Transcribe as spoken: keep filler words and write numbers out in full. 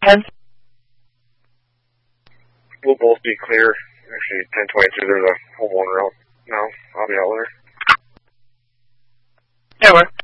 ten? We'll both be clear. Actually, ten twenty-two, there's a homeowner out now. I'll be out there. Yeah, we're.